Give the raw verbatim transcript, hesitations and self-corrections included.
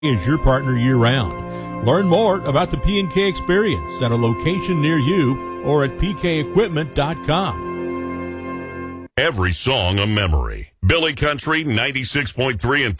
is your partner year-round. Learn more about the P and K experience at a location near you or at p k equipment dot com. Every song a memory. Billy Country ninety-six point three and